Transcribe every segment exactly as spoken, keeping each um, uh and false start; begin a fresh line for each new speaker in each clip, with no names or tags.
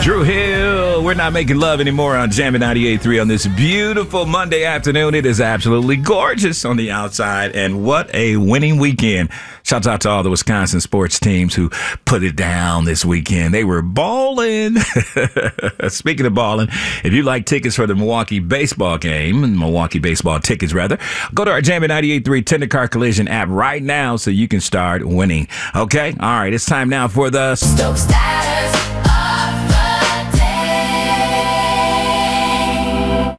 Drew Hill, we're not making love anymore on Jammin' ninety-eight point three on this beautiful Monday afternoon. It is absolutely gorgeous on the outside, and what a winning weekend. Shouts out to all the Wisconsin sports teams who put it down this weekend. They were balling. Speaking of balling, if you like tickets for the Milwaukee baseball game, Milwaukee baseball tickets rather, go to our Jammin' ninety-eight point three Tender Car Collision app right now so you can start winning. Okay? All right, it's time now for the Stokes Status of the Day.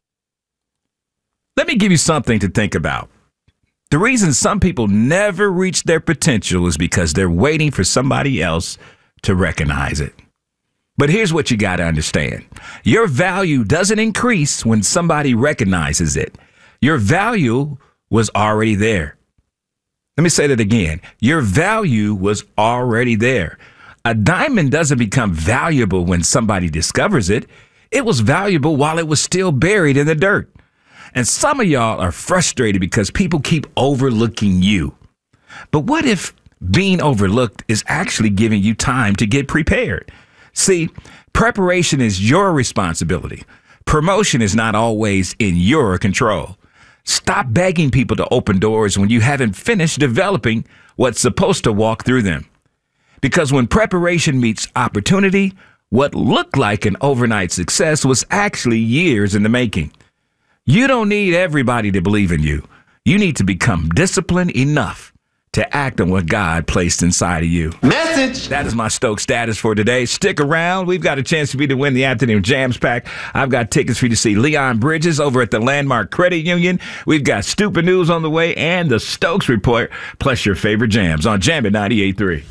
Let me give you something to think about. The reason some people never reach their potential is because they're waiting for somebody else to recognize it. But here's what you got to understand. Your value doesn't increase when somebody recognizes it. Your value was already there. Let me say that again. Your value was already there. A diamond doesn't become valuable when somebody discovers it. It was valuable while it was still buried in the dirt. And some of y'all are frustrated because people keep overlooking you. But what if being overlooked is actually giving you time to get prepared? See, preparation is your responsibility. Promotion is not always in your control. Stop begging people to open doors when you haven't finished developing what's supposed to walk through them. Because when preparation meets opportunity, what looked like an overnight success was actually years in the making. You don't need everybody to believe in you. You need to become disciplined enough to act on what God placed inside of you.
Message.
That is my Stokes status for today. Stick around. We've got a chance for you to win the afternoon Jams Pack. I've got tickets for you to see Leon Bridges over at the Landmark Credit Union. We've got Stupid News on the way and the Stokes Report, plus your favorite jams on Jammin' ninety-eight point three.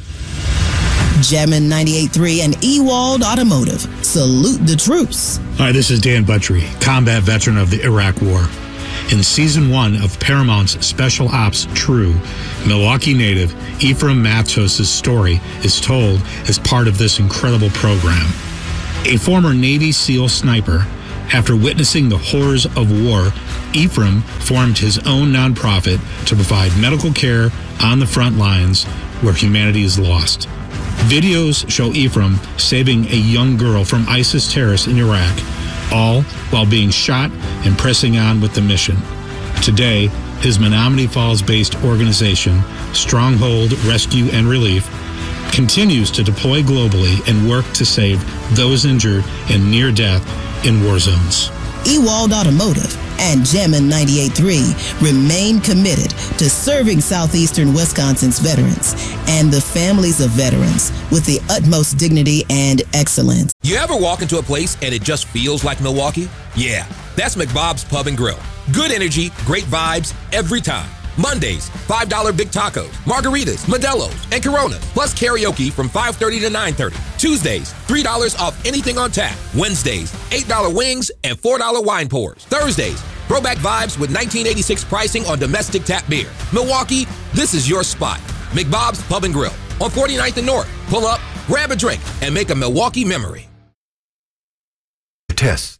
Jammin' ninety-eight point three and Ewald Automotive. Salute the troops.
Hi, this is Dan Buttrey, combat veteran of the Iraq War. In season one of Paramount's Special Ops True, Milwaukee native Ephraim Matos' story is told as part of this incredible program. A former Navy SEAL sniper, after witnessing the horrors of war, Ephraim formed his own nonprofit to provide medical care on the front lines where humanity is lost. Videos show Ephraim saving a young girl from ISIS terrorists in Iraq, all while being shot and pressing on with the mission. Today, his Menominee Falls-based organization, Stronghold Rescue and Relief, continues to deploy globally and work to save those injured and near death in war zones.
Ewald Automotive and Jammin' ninety-eight point three remain committed to serving southeastern Wisconsin's veterans and the families of veterans with the utmost dignity and excellence.
You ever walk into a place and it just feels like Milwaukee? Yeah, that's McBob's Pub and Grill. Good energy, great vibes every time. Mondays, five dollar big tacos, margaritas, Modelo's, and Coronas, plus karaoke from five thirty to nine thirty. Tuesdays, three dollars off anything on tap. Wednesdays, eight dollar wings and four dollar wine pours. Thursdays, throwback vibes with nineteen eighty-six pricing on domestic tap beer. Milwaukee, this is your spot. McBob's Pub and Grill on forty-ninth and North. Pull up, grab a drink, and make a Milwaukee memory.
Test.